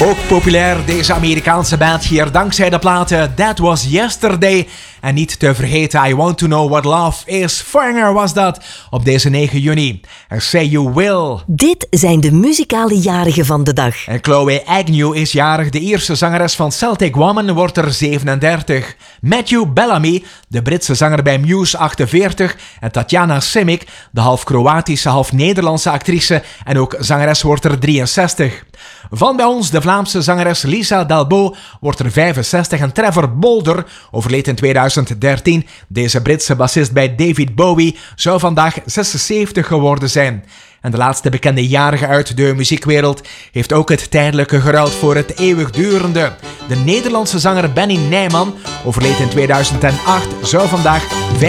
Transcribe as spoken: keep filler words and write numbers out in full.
Ook populair deze Amerikaanse band hier dankzij de platen That Was Yesterday en niet te vergeten I Want To Know What Love Is. Foreigner was dat op deze negen juni. En Say You Will. Dit zijn de muzikale jarigen van de dag. En Chloe Agnew is jarig. De Ierse zangeres van Celtic Woman wordt er zevenendertig. Matthew Bellamy, de Britse zanger bij Muse, achtenveertig. En Tatjana Simic, de half Kroatische, half Nederlandse actrice en ook zangeres, wordt er drieënzestig. Van bij ons de Vlaamse zangeres Lisa Dalbo wordt er vijfenzestig en Trevor Bolder overleed in tweeduizend dertien. Deze Britse bassist bij David Bowie zou vandaag zesenzeventig geworden zijn. En de laatste bekende jarige uit de muziekwereld heeft ook het tijdelijke geruild voor het eeuwigdurende. De Nederlandse zanger Benny Nijman overleed in tweeduizend acht, zou vandaag